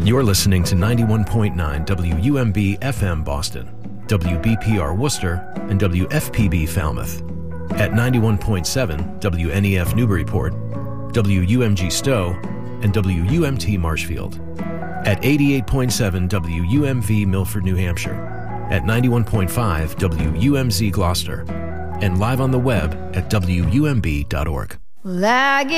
You're listening to 91.9 WUMB FM Boston, WBPR Worcester, and WFPB Falmouth. At 91.7 WNEF Newburyport, WUMG Stowe, and WUMT Marshfield. At 88.7 WUMV Milford, New Hampshire. At 91.5 WUMZ Gloucester. And live on the web at WUMB.org.